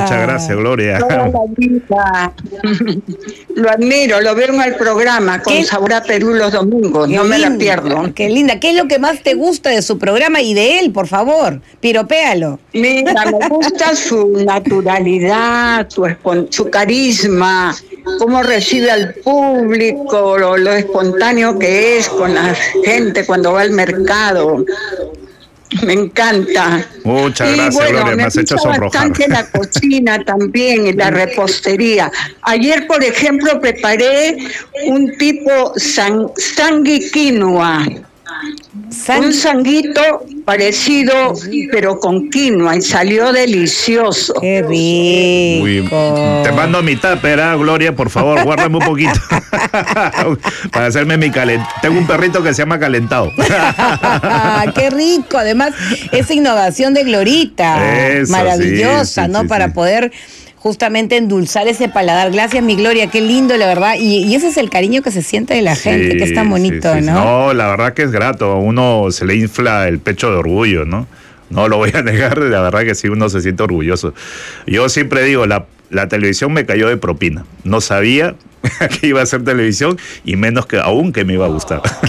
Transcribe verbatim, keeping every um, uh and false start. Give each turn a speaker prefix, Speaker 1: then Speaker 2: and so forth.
Speaker 1: Muchas gracias, Gloria.
Speaker 2: Toda la vida. Lo admiro, lo veo en el programa con
Speaker 3: ¿Qué?
Speaker 2: Sabor a Perú los domingos,
Speaker 3: Qué
Speaker 2: no me la
Speaker 3: linda,
Speaker 2: pierdo.
Speaker 3: Qué linda. ¿Qué es lo que más te gusta de su programa y de él, por favor? Piropéalo.
Speaker 2: Mira, me gusta su naturalidad, su, espon- su carisma, cómo recibe al público, lo, lo espontáneo que es con la gente cuando va al mercado. Me encanta.
Speaker 1: Muchas
Speaker 2: Y
Speaker 1: gracias,
Speaker 2: bueno,
Speaker 1: Gloria, me
Speaker 2: me
Speaker 1: has hecho
Speaker 2: gusta
Speaker 1: sonrojar.
Speaker 2: bastante la cocina también y la repostería. Ayer, por ejemplo, preparé un tipo san, sangui quinoa. Un sanguito parecido, pero con quinoa, y salió delicioso.
Speaker 3: Qué rico.
Speaker 1: Uy, te mando mi tupper, ¿eh, Gloria? Por favor, guárdame un poquito. Para hacerme mi calentado. Tengo un perrito que se llama Calentado.
Speaker 3: Qué rico. Además, esa innovación de Glorita.
Speaker 1: Eso,
Speaker 3: maravillosa,
Speaker 1: sí, sí,
Speaker 3: ¿no?
Speaker 1: sí,
Speaker 3: Para
Speaker 1: sí.
Speaker 3: poder justamente endulzar ese paladar. Gracias, mi Gloria, qué lindo, la verdad. Y, y ese es el cariño que se siente de la gente,
Speaker 1: Sí,
Speaker 3: que es tan bonito,
Speaker 1: sí, sí, sí.
Speaker 3: ¿no?
Speaker 1: No, la verdad que es grato. A uno se le infla el pecho de orgullo, ¿no? No lo voy a negar, la verdad que sí, uno se siente orgulloso. Yo siempre digo, la, la televisión me cayó de propina. No sabía que iba a ser televisión y menos que aún que me iba a gustar.